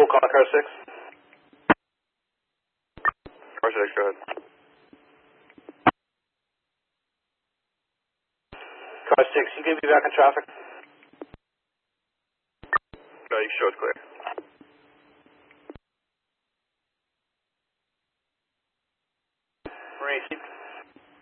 call car 6. Car 6, go ahead. Car 6, you can be back in traffic? You show it's clear.